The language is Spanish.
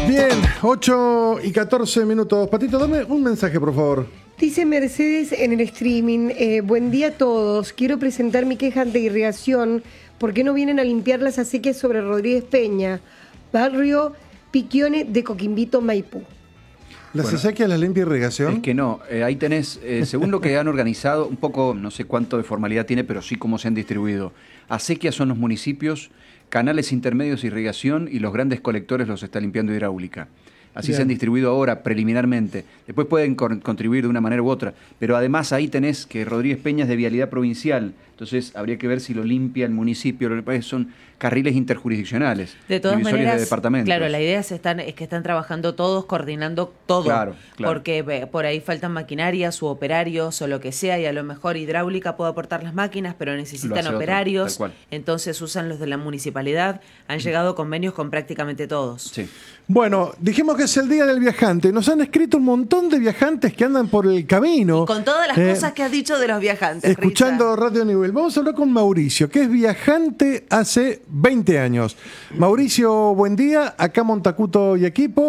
Bien, 8:14. Patito, dame un mensaje, por favor. Dice Mercedes en el streaming, buen día a todos, quiero presentar mi queja de irrigación, ¿por qué no vienen a limpiar las acequias sobre Rodríguez Peña, barrio Piquione de Coquimbito, Maipú? ¿Las acequias las limpia irrigación? Es que no, ahí tenés, según lo que han organizado, un poco, no sé cuánto de formalidad tiene, pero sí cómo se han distribuido. Acequias son los municipios, canales intermedios de irrigación y los grandes colectores los está limpiando hidráulica. Así Bien. se han distribuido ahora preliminarmente. Después pueden contribuir de una manera u otra. Pero además ahí tenés que Rodríguez Peña es de vialidad provincial. Entonces habría que ver si lo limpia el municipio. Lo que pasa es que son carriles interjurisdiccionales. De todas divisorias maneras, de departamentos. claro, la idea es que están trabajando todos, coordinando todo. Claro. Porque por ahí faltan maquinarias u operarios o lo que sea, y a lo mejor hidráulica puede aportar las máquinas, pero Lo necesitan hace otro, operarios. tal cual. Entonces usan los de la municipalidad. Han llegado convenios con prácticamente todos. Sí. Bueno, dijimos que es el Día del Viajante. Nos han escrito un montón de viajantes que andan por el camino. Con todas las cosas que has dicho de los viajantes, Escuchando Radio Nivel. Vamos a hablar con Mauricio, que es viajante hace 20 años. Mauricio, buen día. Acá Montacuto y equipo.